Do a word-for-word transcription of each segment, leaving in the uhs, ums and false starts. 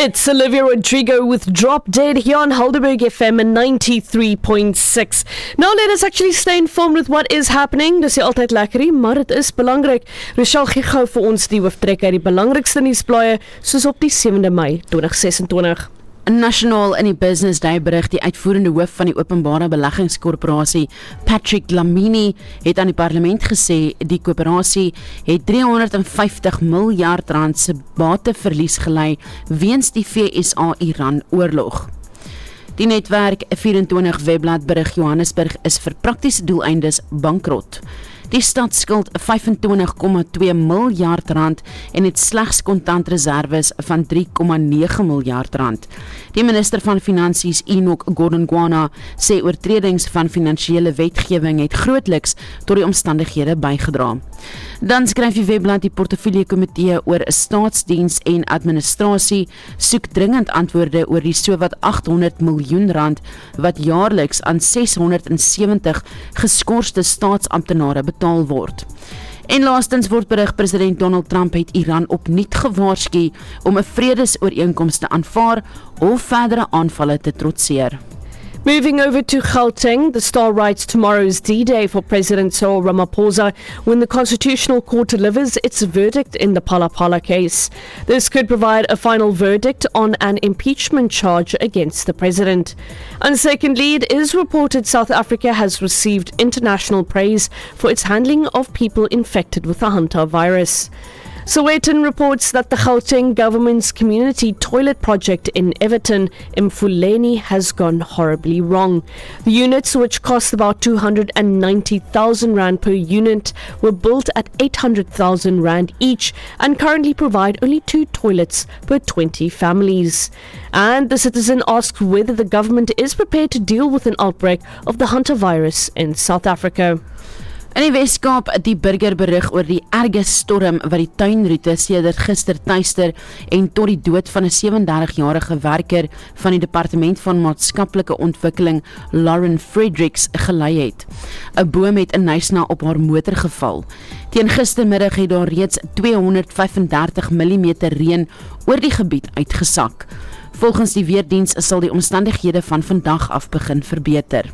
It's Olivia Rodrigo with Drop Dead here on Helderberg F M ninety-three point six. Now let us actually stay informed with what is happening. Dis nie altyd lekker nie, maar dit is belangrik. Rochelle gee gou vir ons die hooftrek uit die belangrikste nuusblaaie soos op die sewende Mei twintig sesentwintig. Nasionaal in die Business Day berig die uitvoerende hoof van die openbare beleggingskorporasie, Patrick Dlamini, het aan die parlement gesê die korporasie het driehonderdvyftig miljard rand se bateverlies gelei weens die V S A-Iran oorlog. Die netwerk vyf-en-twintig webblad berig Johannesburg is vir praktiese doeleindes bankrot. Die stad skuld vyf-en-twintig komma twee miljard rand en het slegs kontantreserwes van drie komma nege miljard rand. Die minister van Finansies, Enoch Godongwana, sê oortredings van finansiële wetgewing het grootliks tot die omstandighede bygedra. Dan skryf die webblad die portefeuljekomitee oor staatsdiens en administrasie soek dringend antwoorde oor die sowat agthonderd miljoen rand wat jaarliks aan seshonderdsewentig geskorste staatsamptenare betaal word. En laastens word berig president Donald Trump het Iran opnuut gewaarsku om 'n vredesooreenkoms te aanvaar of verdere aanvalle te trotseer. Moving over to Gauteng, the Star writes tomorrow's D-Day for President Cyril Ramaphosa when the Constitutional Court delivers its verdict in the Phala Phala case. This could provide a final verdict on an impeachment charge against the president. And secondly, it is reported South Africa has received international praise for its handling of people infected with the hantavirus. Sowetan reports that the Gauteng government's community toilet project in Everton, Mfuleni, has gone horribly wrong. The units, which cost about two hundred ninety thousand rand per unit, were built at eight hundred thousand rand each and currently provide only two toilets per twenty families. And the Citizen asks whether the government is prepared to deal with an outbreak of the hantavirus in South Africa. In die Weskaap, die burger berig oor die erge storm wat die tuinroete sedert gister tuister en tot die dood van 'n sewendertigjarige werker van die Departement van Maatskaplike Ontwikkeling, Lauren Fredericks, gelei het. 'n Boom het in Knysna op haar motor geval. Teen gistermiddag het daar reeds tweehonderdvyfendertig millimeter reën oor die gebied uitgesak. Volgens die weerdiens sal die omstandighede van vandag af begin verbeter.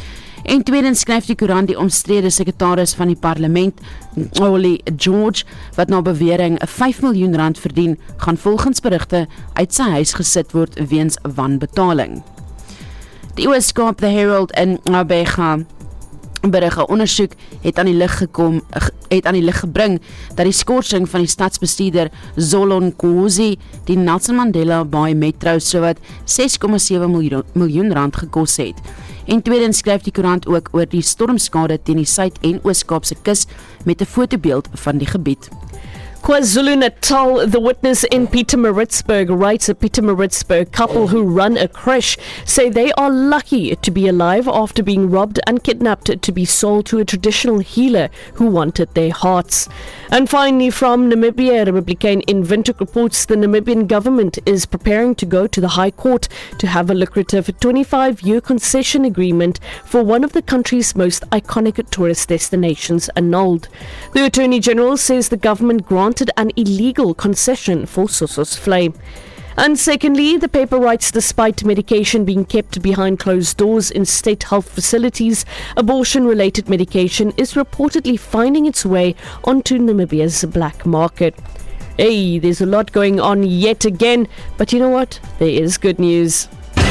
En tweedens skryf die koerant die omstrede sekretaris van die parlement, Ollie George, wat na bewering vyf miljoen rand verdien, gaan volgens berigte uit sy huis gesit word weens wanbetaling. Die Weskaap, The Herald in Abega berig 'n ondersoek het aan die lig gekom het aan die lig gebring dat die skorsing van die stadsbestuurder Zolon Kozi die Nelson Mandela Bay Metro sowat ses komma sewe miljoen rand gekos het. En tweedens skryf die koerant ook oor die stormskade teen die Suid- en Oos-Kaapse kus met 'n fotobeeld van die gebied. KwaZulu-Natal, the witness in Pietermaritzburg writes a Pietermaritzburg couple who run a creche say they are lucky to be alive after being robbed and kidnapped to be sold to a traditional healer who wanted their hearts. And finally, from Namibia, Republican in Windhoek reports the Namibian government is preparing to go to the High Court to have a lucrative twenty-five-year concession agreement for one of the country's most iconic tourist destinations annulled. The Attorney General says the government granted an illegal concession for Sossusvlei. And secondly, the paper writes despite medication being kept behind closed doors in state health facilities, abortion-related medication is reportedly finding its way onto Namibia's black market. Hey, there's a lot going on yet again, but you know what? There is good news.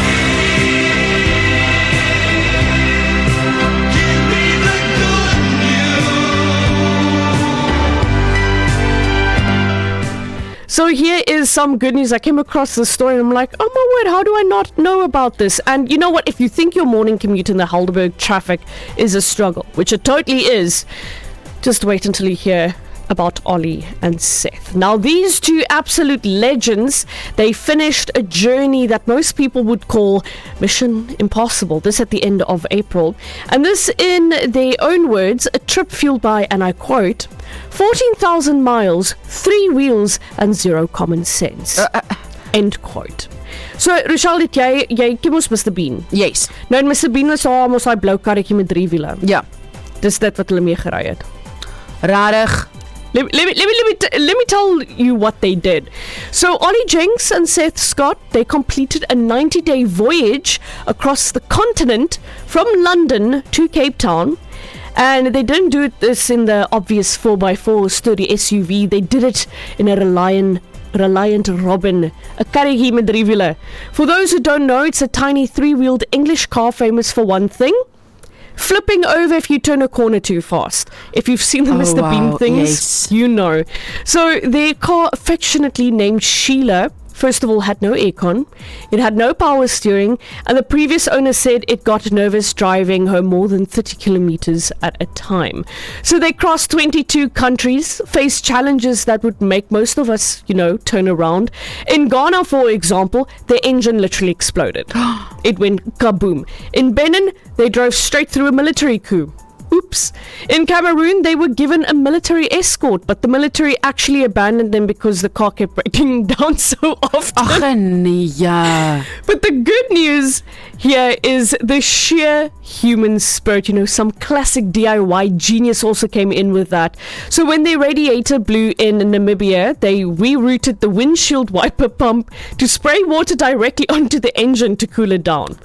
So here is some good news. I came across this story and I'm like, oh my word, how do I not know about this? And you know what? If you think your morning commute in the Helderberg traffic is a struggle, which it totally is, just wait until you hear about Ollie and Seth. Now, these two absolute legends, they finished a journey that most people would call Mission Impossible. This at the end of April. And this, in their own words, a trip fueled by, and I quote, fourteen thousand miles, three wheels, and zero common sense. Uh, uh, End quote. So, Rochelle, het jy, jy ken ons Mister Bean? Yes. Nou, in Mister Bean was daar mos daai blou karretjie met drie wiele. Ja. Dis dit wat hulle mee gery het. Rarig. Let, let, me, let, me, let, me t- let me tell you what they did. So Ollie Jenks and Seth Scott, they completed a ninety-day voyage across the continent from London to Cape Town. And they didn't do it this in the obvious four by four sturdy S U V. They did it in a Reliant, Reliant Robin, a karretjie met drie wiele. For those who don't know, it's a tiny three-wheeled English car famous for one thing: flipping over if you turn a corner too fast. If you've seen the Oh, Mister wow, Bean things, yes. you know. So their car, affectionately named Sheila, first of all, had no aircon, it had no power steering, and the previous owner said it got nervous driving her more than thirty kilometers at a time. So they crossed twenty-two countries, faced challenges that would make most of us, you know, turn around. In Ghana, for example, the engine literally exploded. It went kaboom. In Benin, they drove straight through a military coup. Oops. In Cameroon, they were given a military escort, but the military actually abandoned them because the car kept breaking down so often. Ag nee, ja. But the good news here is the sheer human spirit. You know, some classic D I Y genius also came in with that. So when their radiator blew in Namibia, they rerouted the windshield wiper pump to spray water directly onto the engine to cool it down.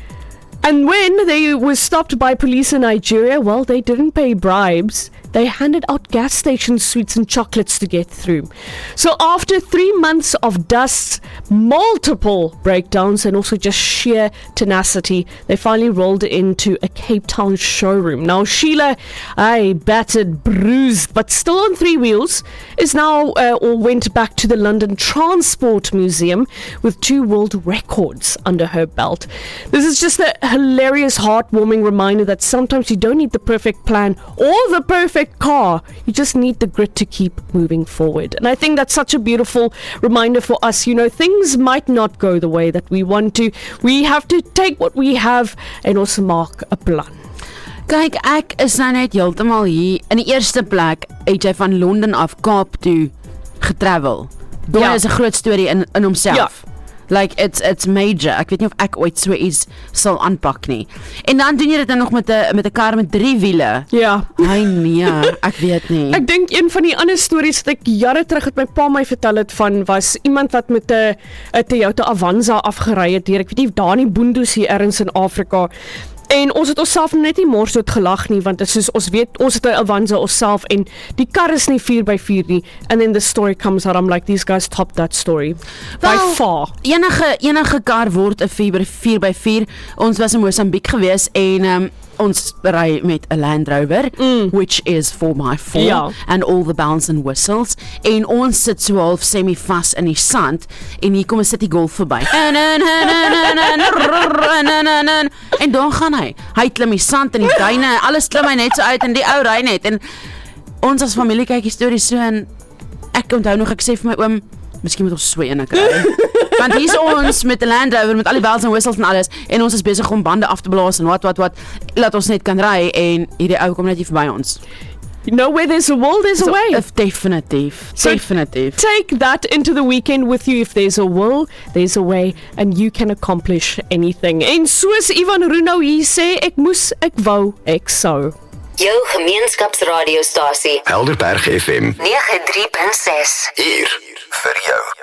And when they were stopped by police in Nigeria, well, they didn't pay bribes. They handed out gas station sweets and chocolates to get through. So after three months of dust, multiple breakdowns, and also just sheer tenacity, they finally rolled into a Cape Town showroom. Now, Sheila, aye, battered, bruised, but still on three wheels, is now uh, or went back to the London Transport Museum with two world records under her belt. This is just a hilarious, heartwarming reminder that sometimes you don't need the perfect plan or the perfect car. You just need the grit to keep moving forward. And I think that's such a beautiful reminder for us. You know, things might not go the way that we want to. We have to take what we have and also mark a plan. Kyk, ek is nou net heeltemal hier. In die eerste plek het jy van Londen af Kaap toe getravel. Dit Ja. is 'n groot storie in in homself. Ja. Like it's it's major. Ek weet nie of ek ooit so iets sal aanpak nie. En dan doen jy dit dan nog met 'n met 'n kar met drie wiele. Ja. Ai nee, ek weet nie. Ek dink een van die ander stories wat ek jare terug het my pa my vertel het van was iemand wat met 'n 'n Toyota Avanza afgery het deur, ek weet nie, daar in die boondoes hier ergens in Afrika. En ons het onsself net nie mors dood gelag nie, want dit is soos ons weet, ons het 'n Avanza onsself en die kar is nie vier by vier nie. And then the story comes out, I'm like, these guys topped that story. By Wel, far. Enige enige kar word 'n vier by vier. Ons was in Mosambiek gewees en um, ons ry met 'n Land Rover, mm. which is four by four, Ja. and all the bells and whistles. En ons sit so half semi vas in die sand en hier kom 'n City Golf verby. En en en en en en en en en dan gaan hy. Hy klim die sand en die duine, alles klim hy net so uit en die ou ry net. En ons as familie kyk die storie so en ek onthou nog ek sê vir my oom, miskien moet ons so eene kry. Want hier's ons met 'n Land Rover met al die bells en whistles en alles en ons is besig om bande af te blaas en wat wat wat. Laat ons net kan ry en hierdie ou kom net hier verby ons. You know, where there's a will, there's So, a way. if definitief, So, definitief. Take that into the weekend with you. If there's a will, there's a way, and you can accomplish anything. En soos Ivan Runo hier sê, ek moes, ek wou, ek sou. Jou gemeenskapsradiostasie Helderberg F M nege drie punt ses hier vir jou.